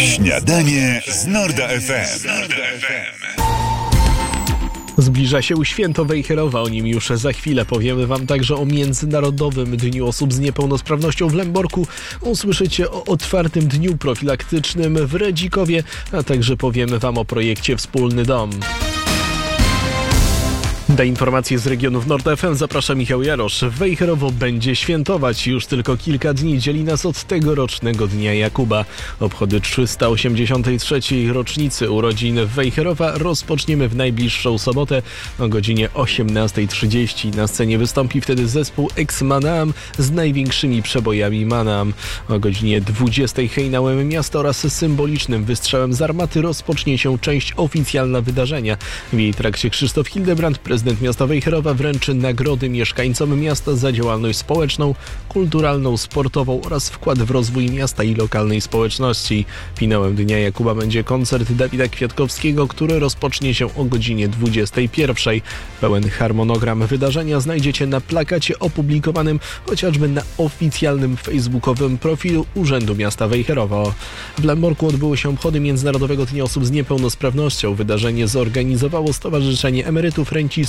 Śniadanie z Norda FM. Zbliża się święto Wejherowa, o nim już za chwilę powiemy wam także o Międzynarodowym Dniu Osób z Niepełnosprawnością w Lęborku. Usłyszycie o otwartym dniu profilaktycznym w Redzikowie, a także powiemy wam o projekcie Wspólny Dom. Na informacje z regionów Nord FM zaprasza Michał Jarosz. Wejherowo będzie świętować. Już tylko kilka dni dzieli nas od tegorocznego Dnia Jakuba. Obchody 383. rocznicy urodzin Wejherowa rozpoczniemy w najbliższą sobotę o godzinie 18:30. Na scenie wystąpi wtedy zespół Ex-Manaam z największymi przebojami Manaam. O godzinie 20:00 hejnałem miasta oraz symbolicznym wystrzałem z armaty rozpocznie się część oficjalna wydarzenia. W jej trakcie Krzysztof Hildebrand, prezydent miasta Wejherowa, wręczy nagrody mieszkańcom miasta za działalność społeczną, kulturalną, sportową oraz wkład w rozwój miasta i lokalnej społeczności. Finałem Dnia Jakuba będzie koncert Dawida Kwiatkowskiego, który rozpocznie się o godzinie 21:00. Pełen harmonogram wydarzenia znajdziecie na plakacie opublikowanym chociażby na oficjalnym facebookowym profilu Urzędu Miasta Wejherowo. W Lęborku odbyły się obchody Międzynarodowego Dnia Osób z Niepełnosprawnością. Wydarzenie zorganizowało Stowarzyszenie Emerytów, Rencistów